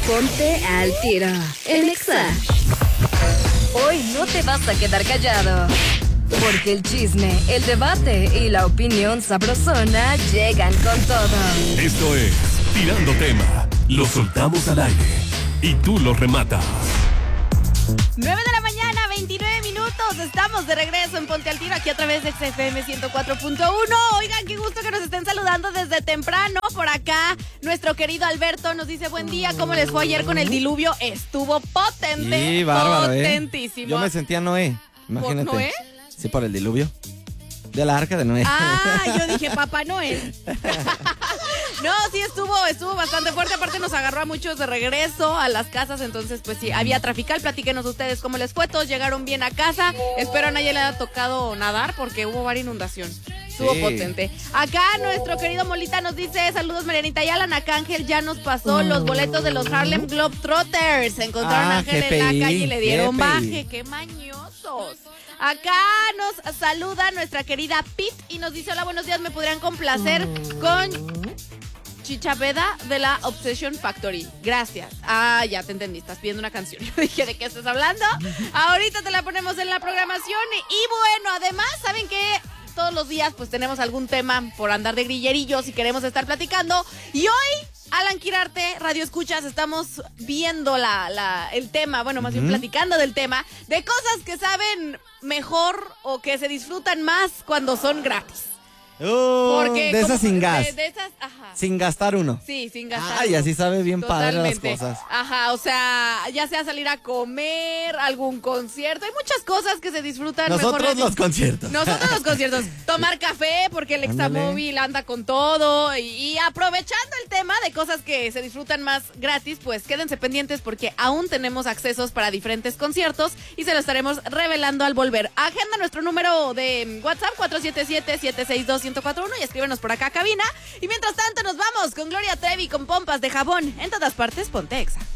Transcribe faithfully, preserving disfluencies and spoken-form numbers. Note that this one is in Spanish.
Ponte al tiro en Exa. Hoy no te vas a quedar callado, porque el chisme, el debate y la opinión sabrosona llegan con todo. Esto es Tirando Tema. Lo soltamos al aire y tú lo rematas. nueve de la mañana, veintinueve minutos. Estamos de regreso en Ponte al Tiro, aquí a través de X F M ciento cuatro punto uno. Oigan, qué gusto que nos estén saludando desde temprano. Por acá, nuestro querido Alberto nos dice: buen día, ¿cómo les fue ayer con el diluvio? Estuvo potente, Sí, bárbaro, potentísimo. ¿eh? Yo me sentía Noé, imagínate. ¿Por Noé? Sí, por el diluvio. De la arca de Noé. Ah, yo dije Papá Noel. No, sí estuvo, estuvo bastante fuerte. Aparte nos agarró a muchos de regreso a las casas. Entonces, pues sí, había trafical. Platíquenos ustedes cómo les fue. Todos llegaron bien a casa. Espero a nadie le haya tocado nadar porque hubo varia inundación. Estuvo Sí. potente. Acá nuestro querido Molita nos dice: saludos Marianita y Alan. Acá Ángel ya nos pasó los boletos de los Harlem Globetrotters. Encontraron Ah, a Ángel G en P I, la calle y le dieron G P I. baje. ¡Qué mañosos! Acá nos saluda nuestra querida Pit y nos dice: hola, buenos días, ¿me podrían complacer con Chichapeda de la Obsession Factory? Gracias. Ah, ya te entendí, estás pidiendo una canción. Yo dije: ¿de qué estás hablando? Ahorita te la ponemos en la programación. Y bueno, además, ¿saben qué? Todos los días pues tenemos algún tema por andar de grillerillos y queremos estar platicando. Y hoy, Alan Quirarte, Radio Escuchas, estamos viendo la, la, el tema, bueno, más bien platicando del tema, de cosas que saben mejor o que se disfrutan más cuando son gratis. Oh, Porque de como- esas sin gas. De, de esas, ajá. Sin gastar uno. Sí, sin gastar. Ay, así sabe bien padre las Totalmente. cosas. Ajá, o sea, ya sea salir a comer, algún concierto, hay muchas cosas que se disfrutan mejor. Nosotros de- los conciertos. Nosotros los conciertos. Tomar café porque el Ándale. Examóvil anda con todo. Y, y aprovechando el tema de cosas que se disfrutan más gratis, pues quédense pendientes porque aún tenemos accesos para diferentes conciertos y se lo estaremos revelando al volver. Agenda nuestro número de WhatsApp cuatro siete siete, siete seis dos, uno cero cuatro uno y escríbenos por acá a cabina. Y mientras tanto nos vamos con Gloria Trevi con Pompas de Jabón. En todas partes, ponte Exa.